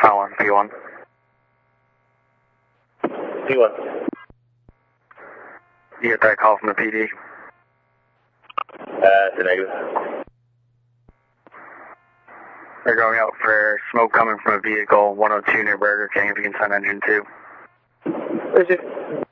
Colin, P1. P1. You get that call from the PD? It's a negative. They're going out for smoke coming from a vehicle, 102 near Burger King, if you can send engine 2. Roger.